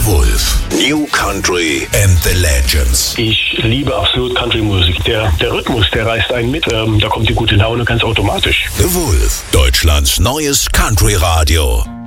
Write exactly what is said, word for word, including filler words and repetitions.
The Wolf. New Country and the Legends. Ich liebe absolut Country-Musik. Der, der Rhythmus, der reißt einen mit. Ähm, da kommt die gute Laune ganz automatisch. The Wolf. Deutschlands neues Country-Radio.